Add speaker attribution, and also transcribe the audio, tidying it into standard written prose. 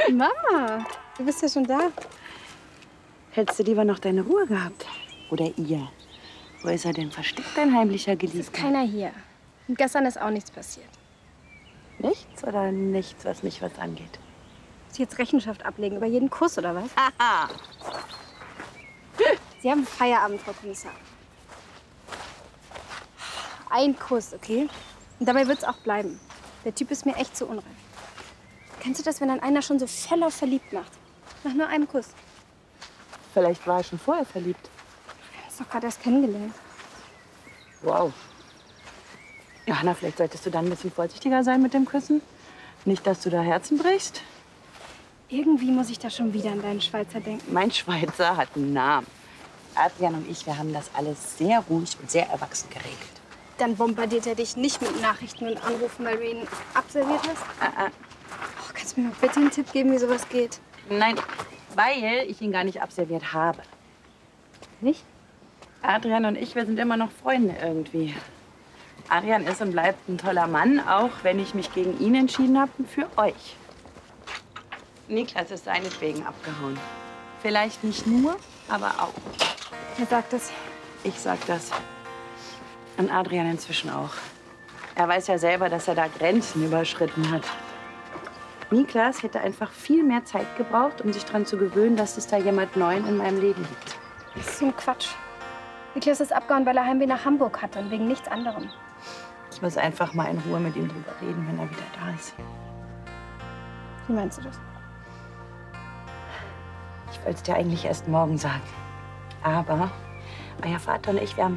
Speaker 1: Mama, du bist ja schon da.
Speaker 2: Hättest du lieber noch deine Ruhe gehabt? Oder ihr? Wo ist er denn versteckt, dein heimlicher Geliebter?
Speaker 1: Es ist keiner hier. Und gestern ist auch nichts passiert.
Speaker 2: Nichts oder nichts, was mich was angeht?
Speaker 1: Muss ich jetzt Rechenschaft ablegen über jeden Kuss, oder was?
Speaker 2: Haha!
Speaker 1: Sie haben Feierabend, Frau Kommissar. Ein Kuss, okay? Und dabei wird's auch bleiben. Der Typ ist mir echt zu unreif. Kennst du das, wenn dann einer schon so voll auf verliebt macht? Nach nur einem Kuss.
Speaker 2: Vielleicht war er schon vorher verliebt.
Speaker 1: Wir haben uns doch gerade erst kennengelernt.
Speaker 2: Wow. Johanna, vielleicht solltest du dann ein bisschen vorsichtiger sein mit dem Küssen. Nicht, dass du da Herzen brichst.
Speaker 1: Irgendwie muss ich da schon wieder an deinen Schweizer denken.
Speaker 2: Mein Schweizer hat einen Namen. Adrian und ich, wir haben das alles sehr ruhig und sehr erwachsen geregelt.
Speaker 1: Dann bombardiert er dich nicht mit Nachrichten und Anrufen, weil du ihn abserviert hast? Oh, kannst du mir mal bitte einen Tipp geben, wie sowas geht?
Speaker 2: Nein, weil ich ihn gar nicht abserviert habe.
Speaker 1: Nicht?
Speaker 2: Adrian und ich, wir sind immer noch Freunde irgendwie. Adrian ist und bleibt ein toller Mann, auch wenn ich mich gegen ihn entschieden habe und für euch. Niklas ist seinetwegen abgehauen. Vielleicht nicht nur, aber auch.
Speaker 1: Wer sagt das?
Speaker 2: Ich sag das. Und Adrian inzwischen auch. Er weiß ja selber, dass er da Grenzen überschritten hat. Niklas hätte einfach viel mehr Zeit gebraucht, um sich daran zu gewöhnen, dass es da jemand Neuen in meinem Leben gibt.
Speaker 1: Das ist so ein Quatsch. Niklas ist abgehauen, weil er Heimweh nach Hamburg hatte und wegen nichts anderem.
Speaker 2: Ich muss einfach mal in Ruhe mit ihm drüber reden, wenn er wieder da ist.
Speaker 1: Wie meinst du das?
Speaker 2: Ich wollte es dir eigentlich erst morgen sagen. Aber euer Vater und ich, wir haben